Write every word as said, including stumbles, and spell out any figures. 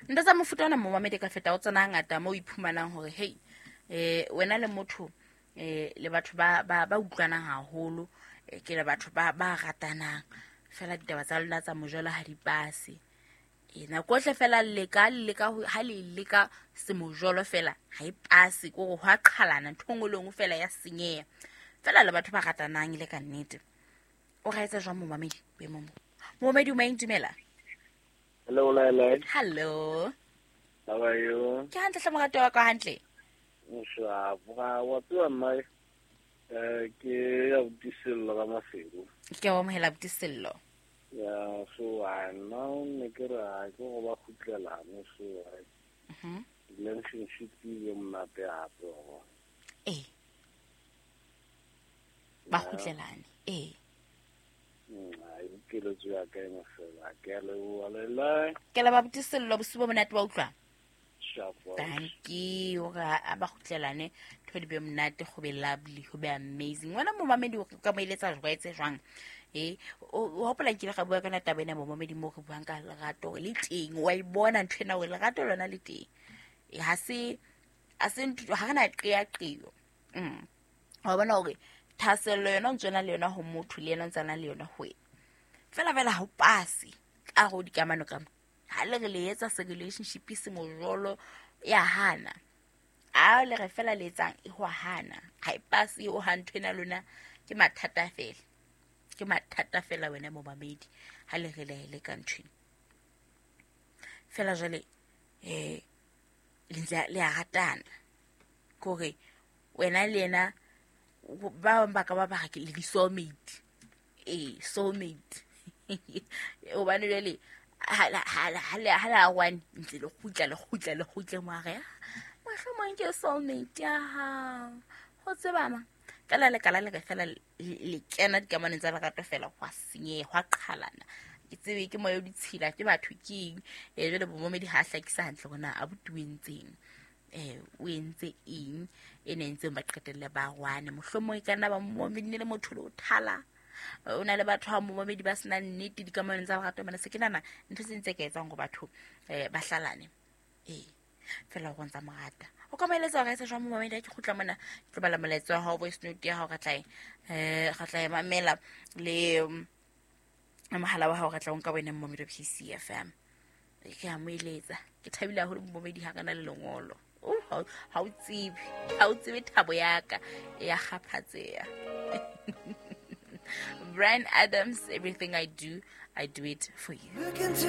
nda tsa mofuta ona momamedi ka feta o tsena ngata mo iphumanang hore hey eh wena le motho eh le batho ba ba ba utlwana haholo ke le batho ba ba ratanang fela ditaba tsa lona tsa mojolo ha di pase ena kohle fela le ka le ka ha le le ka se mojolo fela ha e pase go go ha qhalana thongolong fela ya senyeya fela le batho ba ratanang le ka nnete o ga etsa jwa momamedi be mo momamedi o maintumela. Hello, Lila. Hello. How are you? Ke hantle hlamaga wa ka hantle. Swa, wa wa tswa mai eh ke ya disello ka mafelo. Ke wa mohela disello. Ya so I now ne ke ra go go ba khutlela no so. Mhm. Relationship yo mate a tlo. Eh. Ba khutlelane. Eh. Ai ke lo tswa ka ena fela ke le wa le la. Ke la ba disello bosubo monate wa utlwa. Sharp. Thank you ga aba khutlelane thodi be monate go be lovely go be amazing wena momamedi o ka mailetsa jwa etse jwang eh o hopola ke le ga bua kana tabena momamedi mo go buang ka lerato le teng wa ibona nthena o lerato lona le teng e ha se a se ntho ha kana qea qeo mm wa bona hore thaselo yona ntsona le yona ho motho le yena ntsana le yona ho fela fela ha o pase ka go dikamano ka ha le re le etsa se relationship se mojolo ya hana a le re fela le etsang e ho hana ha e pase o ha nthwena lona ke mathata fela ke mathata fela wena mo mamedi ha le re le le ka nthwena fela jale eh le ntse le a ratana kore wena le yena ba ba ka ba ba ke le soulmate eh soulmate o bane le hala hala hala hala one ntse le khutla le khutla le khutle moare mo hlomong ke soulmate ya ha ho tseba ma kala le kala le ka fela le kena di kamane tsa lerato fela hwa senye hwa qhalana ke tsebe ke moyo ditshila ke batho keng e jele bo momedi ha hlakisa hantle gona a butuentseng eh o entse eng e ne ntse ba qetelle ba rwane mohlomong e kana ba momedi le motho le o thala o na le batho ha momedi ba sena nnete di kamane tsa lerato mana se ke nana ntse se ntse ke etsang go batho eh ba hlalane eh fela go ntsa morata o ka maeletsa ga se jwa momedi ke khutla mona ke bala moletso ha o voice note ya ha o ka tla eh ga tla mamela le mahala wa ha o ka tla o nka bone momedi P C F M ke a moeletsa ke thabile ha ho momedi ha kana le lengolo o ha o tsebe ha o tsebe thabo yaka ya gaphatseya. Brian Adams, everything I do, I do it for you.